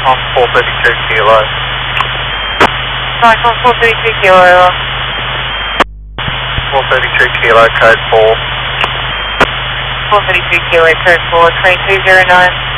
Nikon 432 kilo. Nikon 432 kilo. 432 kilo, code 4. 432 kilo, code 4, 2209.